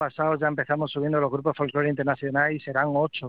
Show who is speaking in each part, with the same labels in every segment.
Speaker 1: pasado ya empezamos subiendo los grupos de folclore internacional y serán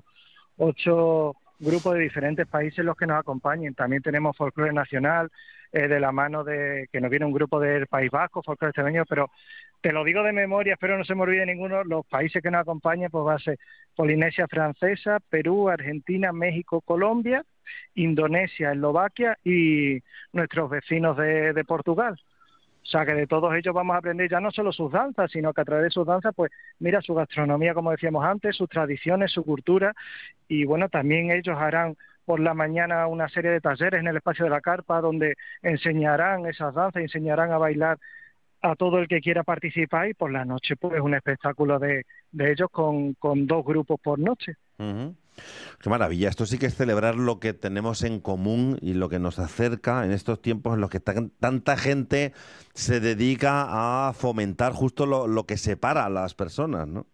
Speaker 1: ocho grupos de diferentes países los que nos acompañen. También tenemos folclore nacional, de la mano de que nos viene un grupo del País Vasco, folclore extremeño, pero te lo digo de memoria, espero no se me olvide ninguno. Los países que nos acompañen pues va a ser Polinesia Francesa, Perú, Argentina, México, Colombia, Indonesia, Eslovaquia y nuestros vecinos de Portugal. O sea, que de todos ellos vamos a aprender ya no solo sus danzas, sino que a través de sus danzas, pues mira su gastronomía, como decíamos antes, sus tradiciones, su cultura, y bueno, también ellos harán por la mañana una serie de talleres en el espacio de la carpa donde enseñarán esas danzas, enseñarán a bailar a todo el que quiera participar, y por la noche pues un espectáculo de ellos con 2 grupos por noche.
Speaker 2: Ujú. Qué maravilla, esto sí que es celebrar lo que tenemos en común y lo que nos acerca en estos tiempos en los que tanta gente se dedica a fomentar justo lo que separa a las personas, ¿no?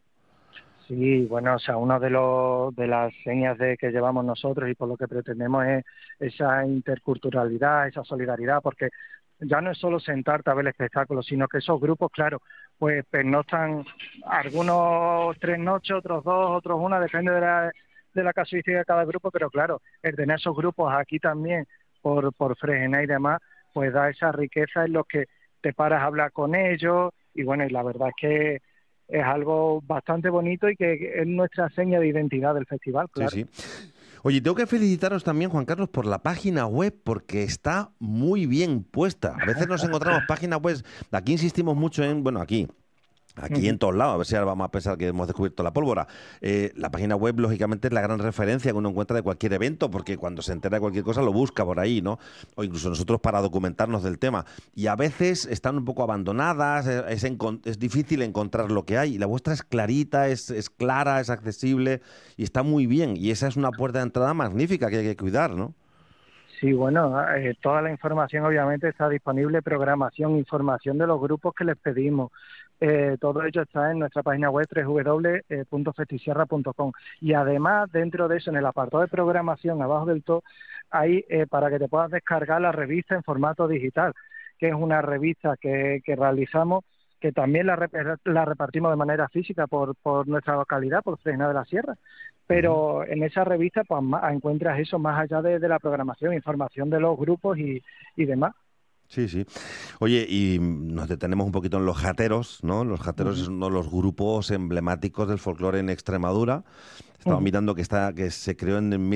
Speaker 1: Sí, bueno, o sea, uno de las señas que llevamos nosotros y por lo que pretendemos es esa interculturalidad, esa solidaridad, porque ya no es solo sentarte a ver el espectáculo, sino que esos grupos, claro, pues pernoctan algunos 3 noches, otros 2, otros 1, depende de la casuística de cada grupo, pero claro, el tener esos grupos aquí también por Fregena y demás, pues da esa riqueza en los que te paras a hablar con ellos, y bueno, y la verdad es que es algo bastante bonito y que es nuestra seña de identidad del festival,
Speaker 2: Sí,
Speaker 1: claro.
Speaker 2: sí. Oye, tengo que felicitaros también, Juan Carlos, por la página web, porque está muy bien puesta. A veces nos encontramos páginas web, aquí insistimos mucho en, bueno, aquí en todos lados, a ver si ahora vamos a pensar que hemos descubierto la pólvora. La página web, lógicamente, es la gran referencia que uno encuentra de cualquier evento, porque cuando se entera de cualquier cosa lo busca por ahí, ¿no? O incluso nosotros para documentarnos del tema. Y a veces están un poco abandonadas, es difícil encontrar lo que hay. Y la vuestra es clarita, es clara, es accesible y está muy bien. Y esa es una puerta de entrada magnífica que hay que cuidar, ¿no?
Speaker 1: Sí, bueno, toda la información obviamente está disponible, programación, información de los grupos que les pedimos. Todo ello está en nuestra página web www.festisierra.com. Y además, dentro de eso, en el apartado de programación, abajo del todo, hay para que te puedas descargar la revista en formato digital, que es una revista que realizamos, que también la repartimos de manera física por nuestra localidad, por Fresna de la Sierra.
Speaker 2: Ujú.
Speaker 1: Pero en esa revista pues encuentras eso más allá de la programación, información de los grupos y demás.
Speaker 2: Sí, sí. Oye, y nos detenemos un poquito en los jateros, ¿no? Los jateros es
Speaker 1: Ujú,
Speaker 2: uno de los grupos emblemáticos del folclore en Extremadura. Estaba
Speaker 1: ujú,
Speaker 2: mirando que se creó en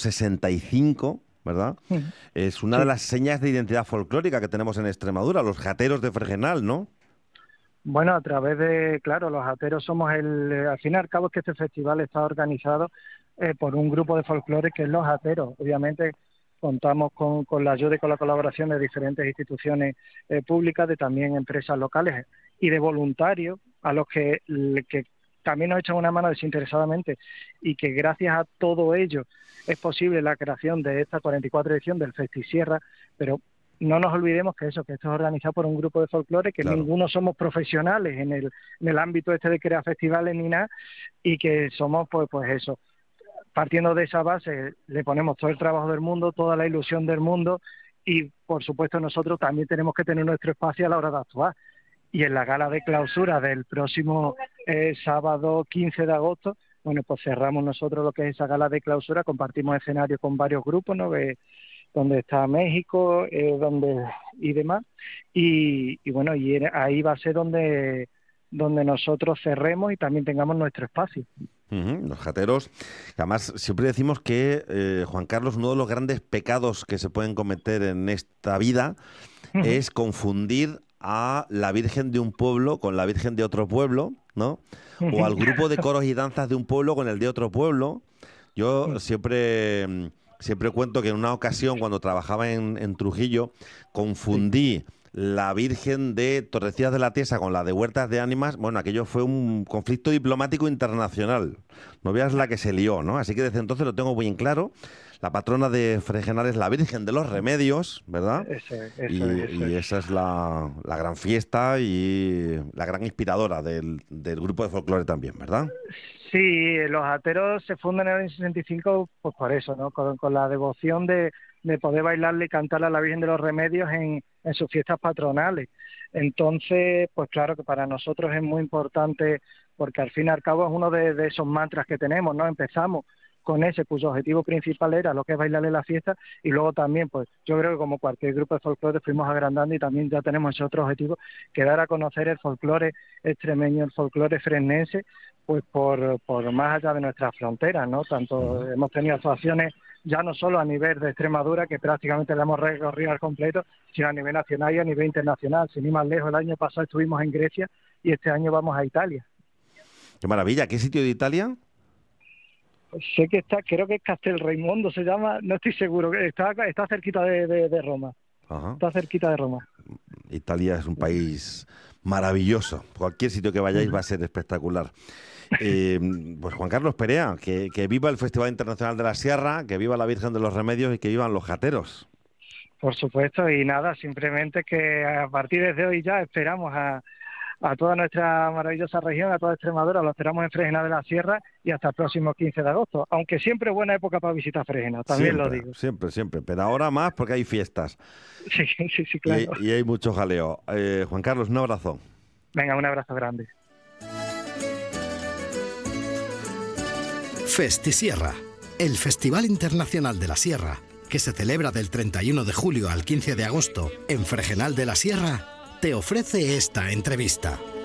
Speaker 2: 1965, ¿verdad?
Speaker 1: ujú.
Speaker 2: Es una de
Speaker 1: Sí,
Speaker 2: las señas de identidad folclórica que tenemos en Extremadura, los jateros de Fregenal, ¿no?
Speaker 1: bueno, a través de, claro, los ateros somos al fin y al cabo es que este festival está organizado por un grupo de folclore que es los ateros. Obviamente contamos con la ayuda y con la colaboración de diferentes instituciones públicas, de también empresas locales y de voluntarios a los que también nos echan una mano desinteresadamente, y que gracias a todo ello es posible la creación de esta 44 edición del Festisierra, pero no nos olvidemos que esto es organizado por un grupo de folclore, que
Speaker 2: Claro.
Speaker 1: ninguno somos profesionales en el ámbito este de crear festivales ni nada, y que somos pues eso, partiendo de esa base le ponemos todo el trabajo del mundo, toda la ilusión del mundo, y por supuesto nosotros también tenemos que tener nuestro espacio a la hora de actuar. Y en la gala de clausura del próximo sábado 15 de agosto, bueno, pues cerramos nosotros lo que es esa gala de clausura, compartimos escenario con varios grupos, ¿no? Donde está México, y demás, y bueno, ahí va a ser donde nosotros cerremos y también tengamos nuestro espacio.
Speaker 2: Ujú. Los jateros. Además, siempre decimos que, Juan Carlos, uno de los grandes pecados que se pueden cometer en esta vida
Speaker 1: Ujú,
Speaker 2: es confundir a la Virgen de un pueblo con la Virgen de otro pueblo, ¿no? O
Speaker 1: ujú,
Speaker 2: al grupo de coros y danzas de un pueblo con el de otro pueblo. Yo siempre cuento que en una ocasión, cuando trabajaba en Trujillo,
Speaker 1: sí,
Speaker 2: confundí la Virgen de Torrecillas de la Tiesa con la de Huertas de Ánimas. Bueno, aquello fue un conflicto diplomático internacional. No veas la que se lió, ¿no? Así que desde entonces lo tengo muy en claro. La patrona de Fregenal es la Virgen de los Remedios, ¿verdad? Y
Speaker 1: eso es.
Speaker 2: esa es la gran fiesta y la gran inspiradora del grupo de folclore también, ¿verdad?
Speaker 1: Sí, los ateros se fundan en el año 65, pues por eso, ¿no? Con la devoción de poder bailarle y cantarle a la Virgen de los Remedios en en sus fiestas patronales. Entonces, pues claro que para nosotros es muy importante, porque al fin y al cabo es uno de esos mantras que tenemos, ¿no? Empezamos con ese, cuyo objetivo principal era lo que es bailarle la fiesta, y luego también, pues yo creo que como cualquier grupo de folclore fuimos agrandando y también ya tenemos ese otro objetivo, que dar a conocer el folclore extremeño, el folclore fresnense, pues por más allá de nuestras fronteras, ¿no? Tanto hemos tenido actuaciones ya no solo a nivel de Extremadura, que prácticamente la hemos recorrido al completo, sino a nivel nacional y a nivel internacional. Sin ir más lejos, el año pasado estuvimos en Grecia y este año vamos a Italia.
Speaker 2: ¡Qué maravilla! ¿Qué sitio de Italia?
Speaker 1: Sé que está, creo que es Castelraimondo se llama, no estoy seguro, está cerquita de Roma.
Speaker 2: Ajá.
Speaker 1: Está cerquita de Roma.
Speaker 2: Italia es un país maravilloso. Cualquier sitio que vayáis va a ser espectacular. Pues Juan Carlos Perea, que viva el Festival Internacional de la Sierra, que viva la Virgen de los Remedios y que vivan los jateros.
Speaker 1: Por supuesto, y nada, simplemente que a partir de hoy ya esperamos a toda nuestra maravillosa región, a toda Extremadura, lo esperamos en Fregenal de la Sierra y hasta el próximo 15 de agosto, aunque siempre es buena época para visitar Fregenal, también
Speaker 2: siempre,
Speaker 1: lo digo.
Speaker 2: Siempre, pero ahora más porque hay fiestas.
Speaker 1: Sí, claro.
Speaker 2: Y hay mucho jaleo. Juan Carlos, un abrazo.
Speaker 1: Venga, un abrazo grande.
Speaker 3: Festisierra, el Festival Internacional de la Sierra, que se celebra del 31 de julio al 15 de agosto en Fregenal de la Sierra, te ofrece esta entrevista.